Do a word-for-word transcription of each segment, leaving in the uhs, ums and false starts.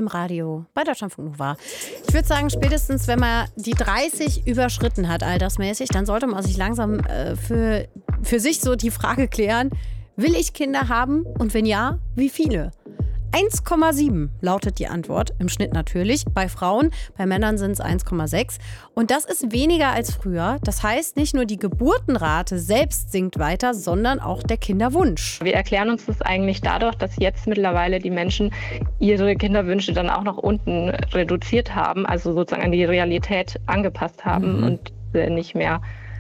im Radio bei Deutschlandfunk Nova. Ich würde sagen, spätestens wenn man die dreißig überschritten hat, altersmäßig, dann sollte man sich langsam äh, für, für sich so die Frage klären, will ich Kinder haben und wenn ja, wie viele? eins Komma sieben lautet die Antwort, im Schnitt natürlich, bei Frauen, bei Männern sind es eins Komma sechs. Und das ist weniger als früher. Das heißt, nicht nur die Geburtenrate selbst sinkt weiter, sondern auch der Kinderwunsch. Wir erklären uns das eigentlich dadurch, dass jetzt mittlerweile die Menschen ihre Kinderwünsche dann auch nach unten reduziert haben, also sozusagen an die Realität angepasst haben mhm. und äh, nicht mehr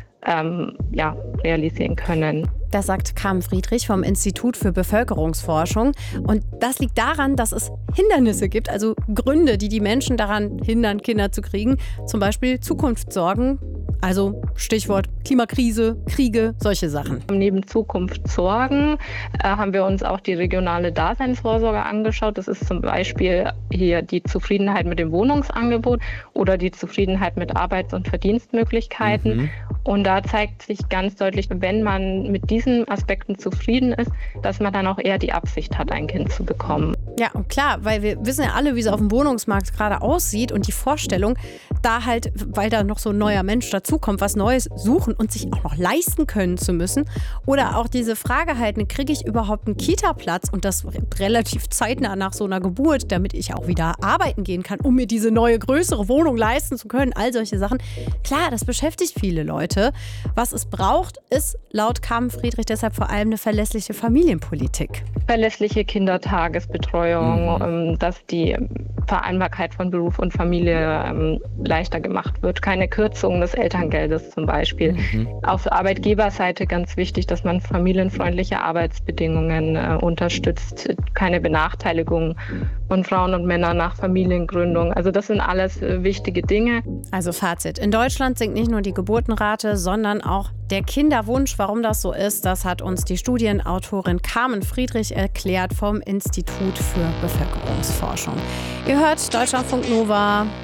ähm, ja, realisieren können. Das sagt Carmen Friedrich vom Institut für Bevölkerungsforschung. Und das liegt daran, dass es Hindernisse gibt, also Gründe, die die Menschen daran hindern, Kinder zu kriegen. Zum Beispiel Zukunftssorgen, also Stichwort Klimakrise, Kriege, solche Sachen. Neben Zukunftssorgen äh, haben wir uns auch die regionale Daseinsvorsorge angeschaut. Das ist zum Beispiel hier die Zufriedenheit mit dem Wohnungsangebot oder die Zufriedenheit mit Arbeits- und Verdienstmöglichkeiten. Mhm. Und da zeigt sich ganz deutlich, wenn man mit diesen Aspekten zufrieden ist, dass man dann auch eher die Absicht hat, ein Kind zu bekommen. Ja, und klar, weil wir wissen ja alle, wie es auf dem Wohnungsmarkt gerade aussieht und die Vorstellung, da halt, weil da noch so ein neuer Mensch dazukommt, was Neues suchen und sich auch noch leisten können zu müssen. Oder auch diese Frage halt, kriege ich überhaupt einen Kita-Platz und das relativ zeitnah nach so einer Geburt, damit ich auch wieder arbeiten gehen kann, um mir diese neue, größere Wohnung leisten zu können, all solche Sachen. Klar, das beschäftigt viele Leute. Was es braucht, ist laut Carmen Friedrich deshalb vor allem eine verlässliche Familienpolitik. Verlässliche Kindertagesbetreuung, mhm. dass die Vereinbarkeit von Beruf und Familie ähm, leichter gemacht wird. Keine Kürzung des Elterngeldes zum Beispiel. Mhm. Auf Arbeitgeberseite ganz wichtig, dass man familienfreundliche Arbeitsbedingungen äh, unterstützt. Keine Benachteiligung von Frauen und Männern nach Familiengründung. Also das sind alles äh, wichtige Dinge. Also Fazit. In Deutschland sinkt nicht nur die Geburtenrate, sondern auch der Kinderwunsch. Warum das so ist, das hat uns die Studienautorin Carmen Friedrich erklärt vom Institut für Bevölkerungsforschung. Ihr hört Deutschlandfunk Nova.